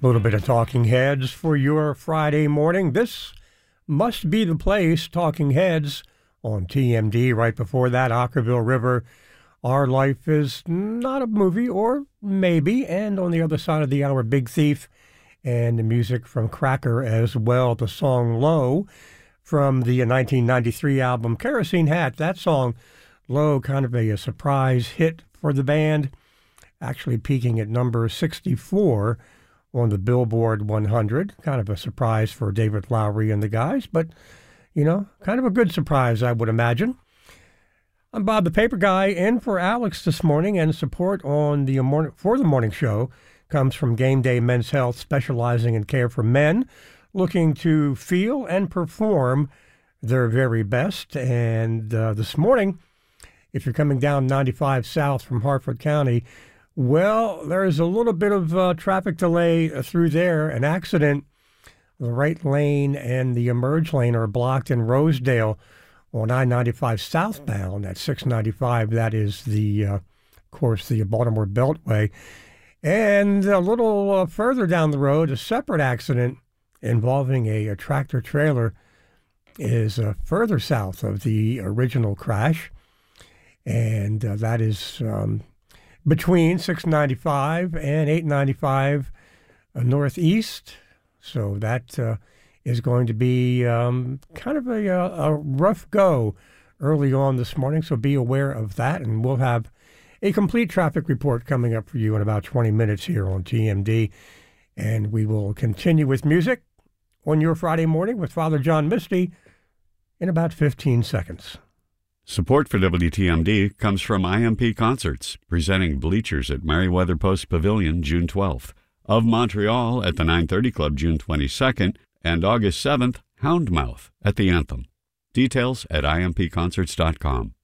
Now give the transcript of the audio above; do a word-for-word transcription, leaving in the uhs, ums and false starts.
A little bit of Talking Heads for your Friday morning. This must be the place, Talking Heads on T M D. Right before that, Ockerville River, Our Life is Not a Movie, or maybe. And on the other side of the hour, Big Thief, and the music from Cracker as well. The song Low from the nineteen ninety-three album Kerosene Hat. That song, Low, kind of a, a surprise hit for the band, actually peaking at number sixty-four on the Billboard one hundred. Kind of a surprise for David Lowery and the guys, but, you know, kind of a good surprise, I would imagine. I'm Bob the Paper Guy, in for Alex this morning, and support on the morning, for the morning show comes from Game Day Men's Health, specializing in care for men looking to feel and perform their very best. And uh, this morning, if you're coming down ninety-five south from Harford County, well, there's a little bit of uh, traffic delay through there. An accident. The right lane and the emerge lane are blocked in Rosedale on I ninety-five southbound at six ninety-five. That is the, uh, of course, the Baltimore Beltway. And a little uh, further down the road, a separate accident involving a, a tractor trailer is uh, further south of the original crash. And uh, that is um, between six ninety-five and eight ninety-five uh, northeast. So that uh, is going to be um, kind of a, a rough go early on this morning. So be aware of that. And we'll have a complete traffic report coming up for you in about twenty minutes here on T M D. And we will continue with music on your Friday morning with Father John Misty in about fifteen seconds. Support for W T M D comes from I M P Concerts, presenting Bleachers at Merriweather Post Pavilion June twelfth, of Montreal at the nine thirty Club June twenty-second, and August seventh, Houndmouth at the Anthem. Details at I M P concerts dot com.